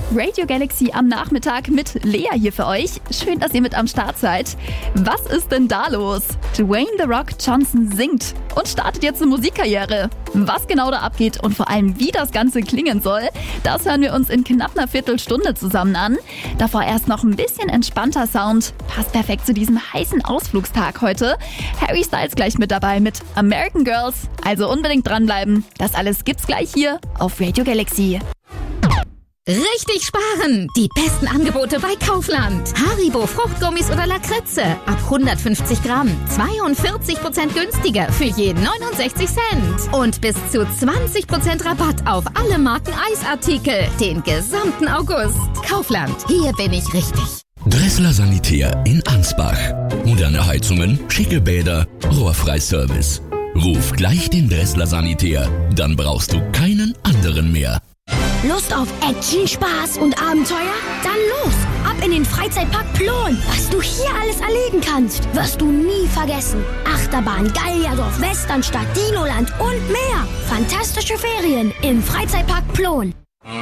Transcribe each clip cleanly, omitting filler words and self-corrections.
Radio Galaxy am Nachmittag mit Lea hier für euch. Schön, dass ihr mit am Start seid. Was ist denn da los? Dwayne The Rock Johnson singt und startet jetzt eine Musikkarriere. Was genau da abgeht und vor allem wie das Ganze klingen soll, das hören wir uns in knapp einer Viertelstunde zusammen an. Davor erst noch ein bisschen entspannter Sound. Passt perfekt zu diesem heißen Ausflugstag heute. Harry Styles gleich mit dabei mit American Girls. Also unbedingt dranbleiben. Das alles gibt's gleich hier auf Radio Galaxy. Richtig sparen! Die besten Angebote bei Kaufland. Haribo Fruchtgummis oder Lakritze ab 150 Gramm. 42% günstiger für je 69 Cent. Und bis zu 20% Rabatt auf alle Marken Eisartikel. Den gesamten August. Kaufland, hier bin ich richtig. Dressler Sanitär in Ansbach. Moderne Heizungen, schicke Bäder, rohrfrei-Service. Ruf gleich den Dressler Sanitär, dann brauchst du keinen anderen mehr. Lust auf Action, Spaß und Abenteuer? Dann los! Ab in den Freizeitpark Plon! Was du hier alles erleben kannst, wirst du nie vergessen. Achterbahn, Gallierdorf, Westernstadt, Dinoland und mehr. Fantastische Ferien im Freizeitpark Plon.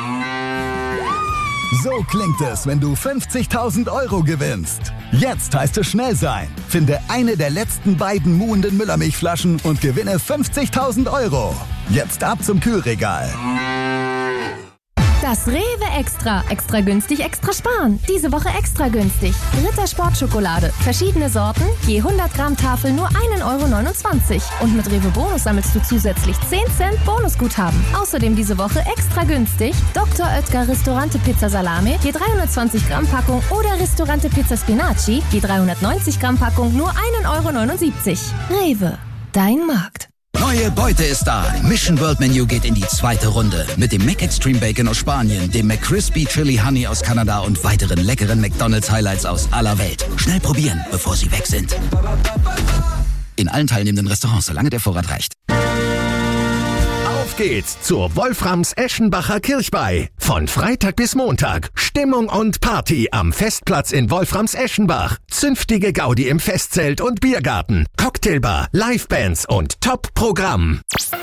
So klingt es, wenn du 50.000 Euro gewinnst. Jetzt heißt es schnell sein. Finde eine der letzten beiden muhenden Müllermilchflaschen und gewinne 50.000 Euro. Jetzt ab zum Kühlregal. Das Rewe Extra. Extra günstig, extra sparen. Diese Woche extra günstig. Ritter Sportschokolade. Verschiedene Sorten. Je 100 Gramm Tafel nur 1,29 €. Und mit Rewe Bonus sammelst du zusätzlich 10 Cent Bonusguthaben. Außerdem diese Woche extra günstig. Dr. Oetker Ristorante Pizza Salame. Je 320 Gramm Packung. Oder Ristorante Pizza Spinaci. Je 390 Gramm Packung nur 1,79 €. Rewe. Dein Markt. Neue Beute ist da. Mission World Menu geht in die zweite Runde. Mit dem McExtreme Bacon aus Spanien, dem McCrispy Chili Honey aus Kanada und weiteren leckeren McDonald's Highlights aus aller Welt. Schnell probieren, bevor sie weg sind. In allen teilnehmenden Restaurants, solange der Vorrat reicht. Auf geht's zur Wolframs-Eschenbacher Kirchweih. Von Freitag bis Montag. Stimmung und Party am Festplatz in Wolframs-Eschenbach. Zünftige Gaudi im Festzelt und Biergarten. Cocktailbar, Livebands und Top-Programm.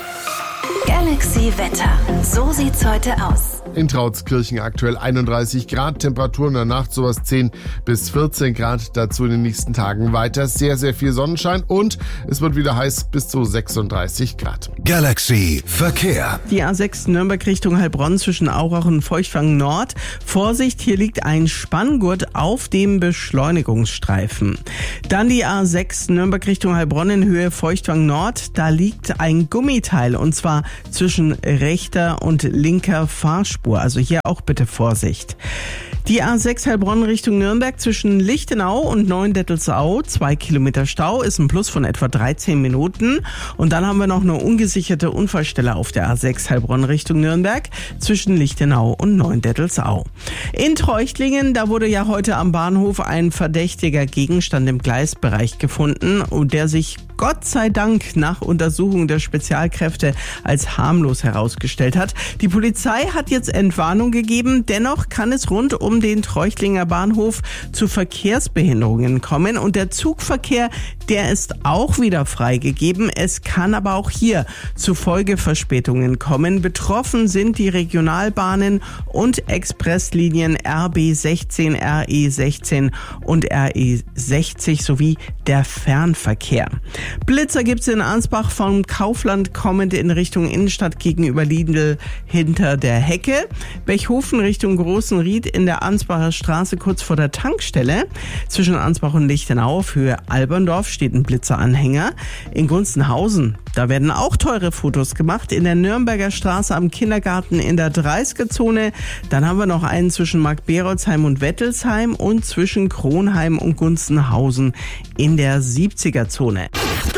Galaxy Wetter. So sieht's heute aus. In Trautskirchen aktuell 31 Grad, Temperaturen in der Nacht sowas 10 bis 14 Grad, dazu in den nächsten Tagen weiter sehr, sehr viel Sonnenschein und es wird wieder heiß bis zu 36 Grad. Galaxy Verkehr. Die A6 Nürnberg Richtung Heilbronn zwischen Aurach und Feuchtwangen Nord. Vorsicht, hier liegt ein Spanngurt auf dem Beschleunigungsstreifen. Dann die A6 Nürnberg Richtung Heilbronn in Höhe Feuchtwangen Nord. Da liegt ein Gummiteil und zwar zwischen rechter und linker Fahrspur. Also hier auch bitte Vorsicht. Die A6 Heilbronn Richtung Nürnberg zwischen Lichtenau und Neuendettelsau. 2 Kilometer Stau ist ein Plus von etwa 13 Minuten. Und dann haben wir noch eine ungesicherte Unfallstelle auf der A6 Heilbronn Richtung Nürnberg zwischen Lichtenau und Neuendettelsau. In Treuchtlingen, da wurde ja heute am Bahnhof ein verdächtiger Gegenstand im Gleisbereich gefunden und der sich Gott sei Dank nach Untersuchung der Spezialkräfte als harmlos herausgestellt hat. Die Polizei hat jetzt Entwarnung gegeben, dennoch kann es rund um den Treuchtlinger Bahnhof zu Verkehrsbehinderungen kommen und der Zugverkehr, der ist auch wieder freigegeben. Es kann aber auch hier zu Folgeverspätungen kommen. Betroffen sind die Regionalbahnen und Expresslinien RB16, RE16 und RE60 sowie der Fernverkehr. Blitzer gibt's in Ansbach vom Kaufland kommend in Richtung Innenstadt gegenüber Lidl hinter der Hecke. Bechhofen Richtung Großenried in der Ansbacher Straße kurz vor der Tankstelle. Zwischen Ansbach und Lichtenau auf Höhe Alberndorf steht ein Blitzeranhänger. In Gunzenhausen, da werden auch teure Fotos gemacht. In der Nürnberger Straße am Kindergarten in der 30er-Zone. Dann haben wir noch einen zwischen Mark-Berolzheim und Wettelsheim und zwischen Kronheim und Gunzenhausen in der 70er-Zone.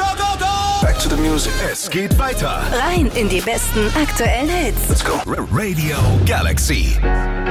Back to the music. Es geht weiter. Rein in die besten aktuellen Hits. Let's go. Radio Galaxy.